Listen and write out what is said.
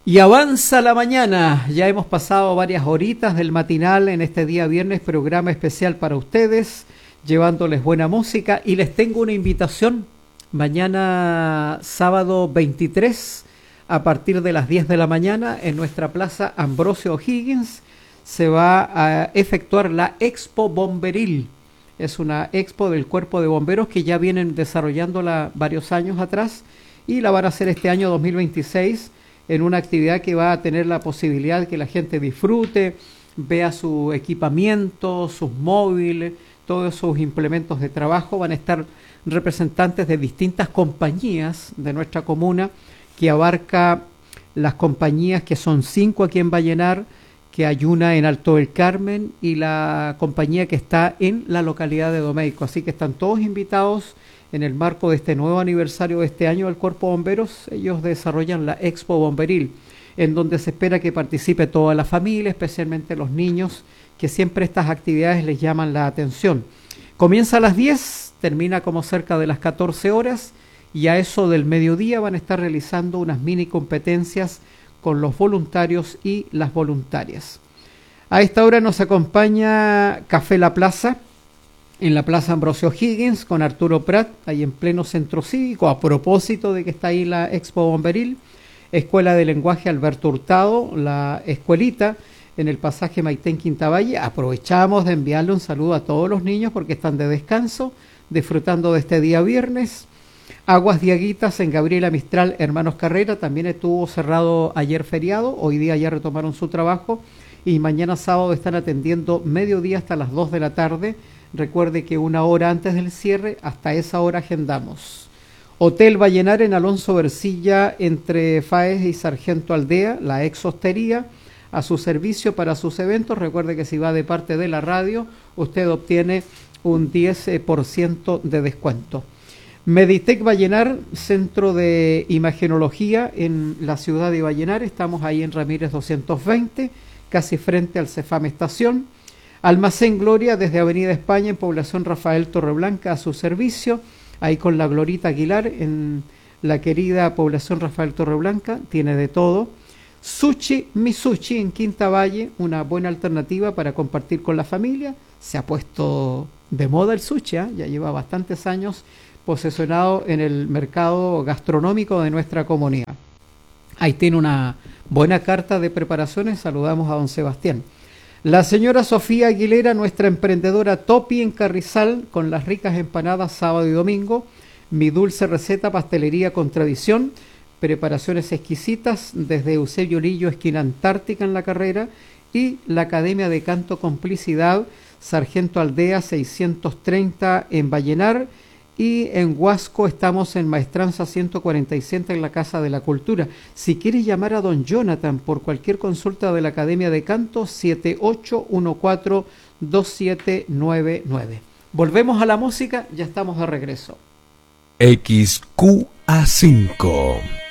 Y avanza la mañana, ya hemos pasado varias horitas del matinal en este día viernes, programa especial para ustedes, llevándoles buena música y les tengo una invitación. Mañana sábado 23, a partir de las 10 de la mañana, en nuestra plaza Ambrosio O'Higgins, se va a efectuar la Expo Bomberil. Es una expo del Cuerpo de Bomberos que ya vienen desarrollándola varios años atrás y la van a hacer este año 2026 en una actividad que va a tener la posibilidad de que la gente disfrute, vea su equipamiento, sus móviles, todos sus implementos de trabajo. Van a estar representantes de distintas compañías de nuestra comuna, que abarca las compañías que son 5 aquí en Vallenar, que hay una en Alto del Carmen y la compañía que está en la localidad de Domeico. Así que están todos invitados en el marco de este nuevo aniversario de este año del Cuerpo de Bomberos. Ellos desarrollan la Expo Bomberil, en donde se espera que participe toda la familia, especialmente los niños, que siempre estas actividades les llaman la atención. Comienza a las 10, termina como cerca de las 14 horas, y a eso del mediodía van a estar realizando unas mini competencias con los voluntarios y las voluntarias. A esta hora nos acompaña Café La Plaza, en la Plaza Ambrosio Higgins, con Arturo Prat, ahí en pleno centro cívico, a propósito de que está ahí la Expo Bomberil. Escuela de Lenguaje Alberto Hurtado, la escuelita, en el pasaje Maitén Quintavalle. Aprovechamos de enviarle un saludo a todos los niños porque están de descanso, disfrutando de este día viernes. Aguas Diaguitas en Gabriela Mistral, Hermanos Carrera, también estuvo cerrado ayer feriado, hoy día ya retomaron su trabajo y mañana sábado están atendiendo mediodía hasta las 2 de la tarde. Recuerde que una hora antes del cierre, hasta esa hora agendamos. Hotel Vallenar en Alonso Versilla, entre Faes y Sargento Aldea, la ex hostería, a su servicio para sus eventos. Recuerde que si va de parte de la radio, usted obtiene un 10% de descuento. Meditec Vallenar, Centro de Imagenología en la ciudad de Vallenar. Estamos ahí en Ramírez 220, casi frente al Cefam Estación. Almacén Gloria desde Avenida España en Población Rafael Torreblanca a su servicio, ahí con la Glorita Aguilar en la querida Población Rafael Torreblanca, tiene de todo. Sushi Misushi en Quinta Valle, una buena alternativa para compartir con la familia. Se ha puesto de moda el sushi, ya lleva bastantes años posesionado en el mercado gastronómico de nuestra comunidad. Ahí tiene una buena carta de preparaciones, saludamos a don Sebastián. La señora Sofía Aguilera, nuestra emprendedora Topi en Carrizal, con las ricas empanadas sábado y domingo. Mi dulce receta, pastelería con tradición, preparaciones exquisitas desde Eusebio Lillo, esquina Antártica en La Carrera, y la Academia de Canto Complicidad, Sargento Aldea 630 en Vallenar, y en Huasco estamos en Maestranza 147 en la Casa de la Cultura. Si quieres llamar a don Jonathan por cualquier consulta de la Academia de Canto, 7814-2799. Volvemos a la música, ya estamos de regreso. XQA5